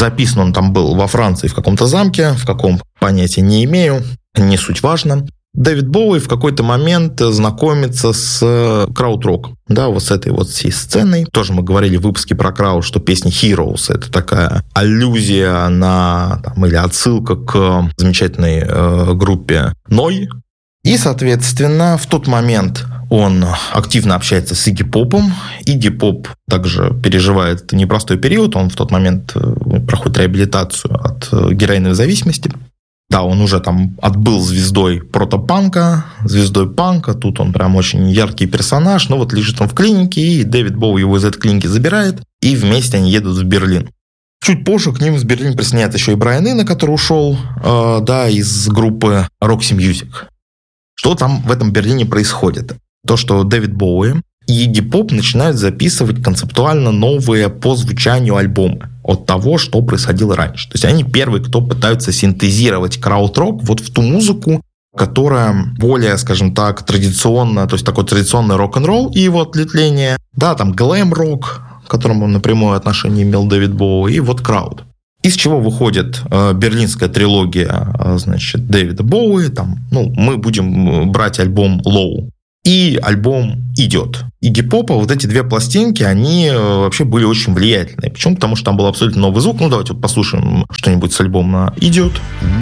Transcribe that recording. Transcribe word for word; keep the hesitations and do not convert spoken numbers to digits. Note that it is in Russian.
Записан он там был во Франции в каком-то замке, в каком понятия не имею, не суть важно. Дэвид Боуи в какой-то момент знакомится с крауд-роком, да, вот с этой вот всей сценой. Тоже мы говорили в выпуске про крауд, что песня Heroes — это такая аллюзия на, там, или отсылка к замечательной э, группе Ной. И, соответственно, в тот момент он активно общается с Игги Попом. Игги Поп также переживает непростой период. Он в тот момент проходит реабилитацию от героиновой зависимости. Да, он уже там отбыл звездой протопанка, звездой панка. Тут он прям очень яркий персонаж. Но вот лежит он в клинике, и Дэвид Боуи его из этой клиники забирает. И вместе они едут в Берлин. Чуть позже к ним в Берлин присоединяется еще и Брайан Ино, который ушел э, да, из группы Roxy Music. Что там в этом Берлине происходит? То, что Дэвид Боуи и Игги Поп начинают записывать концептуально новые по звучанию альбомы от того, что происходило раньше. То есть они первые, кто пытаются синтезировать крауд-рок вот в ту музыку, которая более, скажем так, традиционная, то есть такой традиционный рок-н-ролл и его ответвление, да, там глэм-рок, к которому напрямую отношение имел Дэвид Боуи, и вот крауд. Из чего выходит э, берлинская трилогия, э, значит, Дэвида Боуи, там, ну, мы будем брать альбом Low. И альбом идет. Игги Попа, вот эти две пластинки, они вообще были очень влиятельные. Почему? Потому что там был абсолютно новый звук. Ну, давайте вот послушаем что-нибудь с альбома «Идет».